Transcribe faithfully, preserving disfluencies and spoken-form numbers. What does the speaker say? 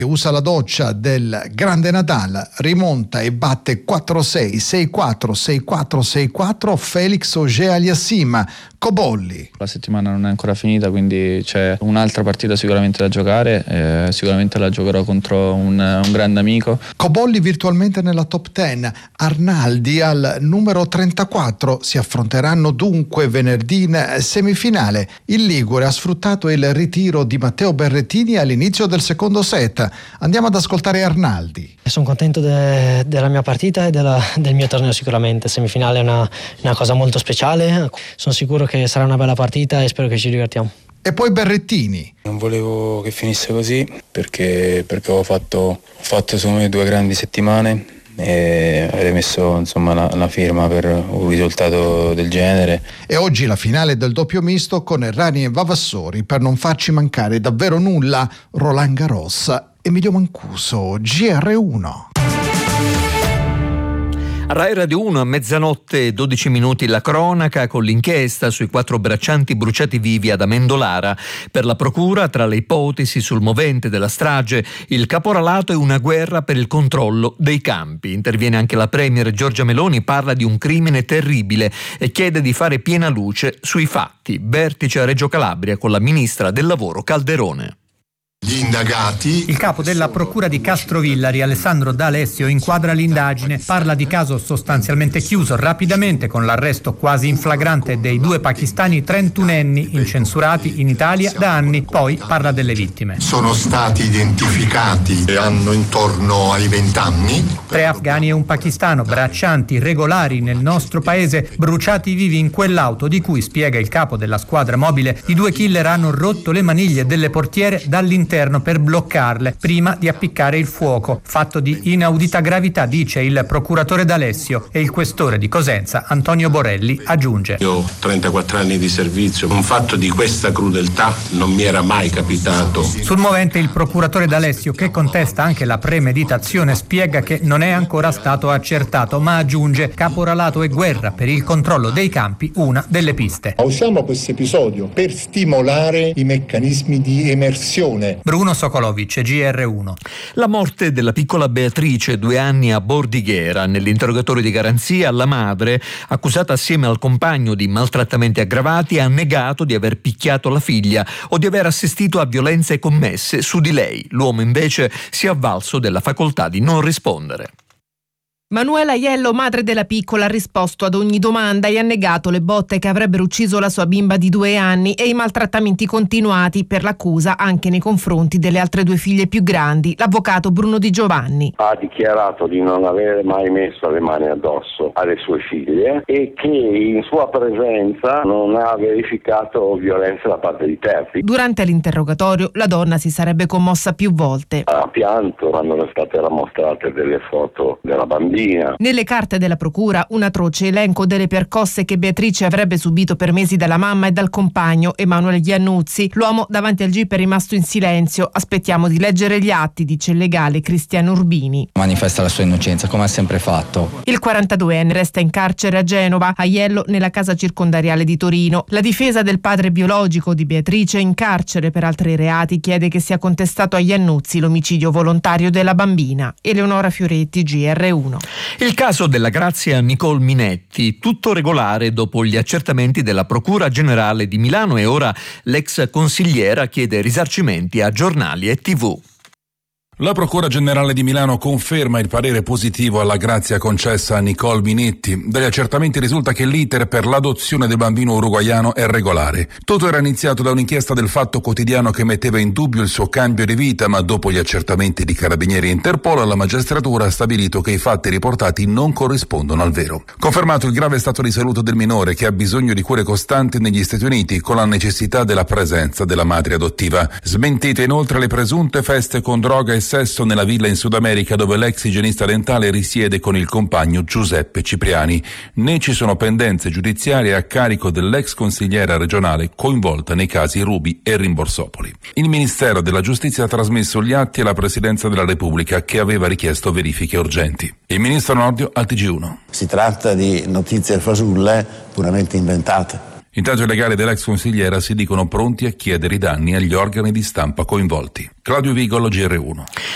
Usa la doccia del Grande Nadal, rimonta e batte quattro sei, sei quattro, sei quattro, sei quattro Felix Auger-Aliassime. Cobolli. La settimana non è ancora finita, quindi c'è un'altra partita sicuramente da giocare, eh, sicuramente la giocherò contro un, un grande amico. Cobolli virtualmente nella top dieci, Arnaldi al numero trentaquattro, si affronteranno dunque venerdì in semifinale. Il Ligure ha sfruttato il ritiro di Matteo Berrettini all'inizio del secondo set. Andiamo ad ascoltare Arnaldi. Sono contento de, della mia partita e della, del mio torneo sicuramente. Semifinale è una, una cosa molto speciale, sono sicuro che sarà una bella partita e spero che ci divertiamo. E poi Berrettini. Non volevo che finisse così perché, perché ho fatto, ho fatto secondo me due grandi settimane e avrei messo insomma una, una firma per un risultato del genere. E oggi la finale del doppio misto con Errani e Vavassori per non farci mancare davvero nulla. Roland Garros, Emilio Mancuso, G R uno. Rai Radio uno a mezzanotte e dodici minuti la cronaca con l'inchiesta sui quattro braccianti bruciati vivi ad Amendolara. Per la procura, tra le ipotesi sul movente della strage, il caporalato e una guerra per il controllo dei campi. Interviene anche la premier Giorgia Meloni, parla di un crimine terribile e chiede di fare piena luce sui fatti. Vertice a Reggio Calabria con la ministra del lavoro Calderone. Gli indagati. Il capo della procura di Castrovillari, Alessandro D'Alessio, inquadra l'indagine, parla di caso sostanzialmente chiuso rapidamente con l'arresto quasi in flagrante dei due pakistani trentunenni incensurati in Italia da anni, poi parla delle vittime. Sono stati identificati e hanno intorno ai vent'anni. Tre afghani e un pakistano, braccianti regolari nel nostro paese, bruciati vivi in quell'auto di cui, spiega il capo della squadra mobile, i due killer hanno rotto le maniglie delle portiere dall'interno per bloccarle prima di appiccare il fuoco. Fatto di inaudita gravità, dice il procuratore D'Alessio, e il questore di Cosenza Antonio Borelli aggiunge: Io ho trentaquattro anni di servizio, un fatto di questa crudeltà non mi era mai capitato. Sul movente il procuratore D'Alessio, che contesta anche la premeditazione, spiega che non è ancora stato accertato, ma aggiunge: caporalato e guerra per il controllo dei campi, una delle piste. Usiamo questo episodio per stimolare i meccanismi di emersione. Bruno Sokolovic, G R uno. La morte della piccola Beatrice, due anni, a Bordighera. Nell'interrogatorio di garanzia, la madre, accusata assieme al compagno di maltrattamenti aggravati, ha negato di aver picchiato la figlia o di aver assistito a violenze commesse su di lei. L'uomo invece si è avvalso della facoltà di non rispondere. Manuela Aiello, madre della piccola, ha risposto ad ogni domanda e ha negato le botte che avrebbero ucciso la sua bimba di due anni e i maltrattamenti continuati per l'accusa anche nei confronti delle altre due figlie più grandi. L'avvocato Bruno Di Giovanni ha dichiarato di non avere mai messo le mani addosso alle sue figlie e che in sua presenza non ha verificato violenza da parte di terzi. Durante l'interrogatorio la donna si sarebbe commossa più volte. Ha pianto quando le state mostrate delle foto della bambina. Nelle carte della procura un atroce elenco delle percosse che Beatrice avrebbe subito per mesi dalla mamma e dal compagno Emanuele Iannuzzi. L'uomo davanti al gip è rimasto in silenzio. Aspettiamo di leggere gli atti, dice il legale Cristiano Urbini. Manifesta la sua innocenza, come ha sempre fatto. Il quarantaduenne resta in carcere a Genova, Aiello nella casa circondariale di Torino. La difesa del padre biologico di Beatrice, in carcere per altri reati, chiede che sia contestato a Iannuzzi l'omicidio volontario della bambina. Eleonora Fioretti, G R uno. Il caso della grazia Nicole Minetti, tutto regolare dopo gli accertamenti della Procura Generale di Milano e ora l'ex consigliera chiede risarcimenti a giornali e tivù. La Procura Generale di Milano conferma il parere positivo alla grazia concessa a Nicole Minetti. Dagli accertamenti risulta che l'iter per l'adozione del bambino uruguaiano è regolare. Tutto era iniziato da un'inchiesta del Fatto Quotidiano che metteva in dubbio il suo cambio di vita, ma dopo gli accertamenti di Carabinieri e Interpol, la magistratura ha stabilito che i fatti riportati non corrispondono al vero. Confermato il grave stato di salute del minore, che ha bisogno di cure costanti negli Stati Uniti, con la necessità della presenza della madre adottiva. Smentite inoltre le presunte feste con droga e sesso nella villa in Sud America dove l'ex igienista dentale risiede con il compagno Giuseppe Cipriani. Né ci sono pendenze giudiziarie a carico dell'ex consigliera regionale coinvolta nei casi Ruby e Rimborsopoli. Il Ministero della Giustizia ha trasmesso gli atti alla Presidenza della Repubblica, che aveva richiesto verifiche urgenti. Il ministro Nordio al T G uno. Si tratta di notizie fasulle puramente inventate. Intanto i legali dell'ex consigliera si dicono pronti a chiedere i danni agli organi di stampa coinvolti. Claudio Vigolo, G R uno.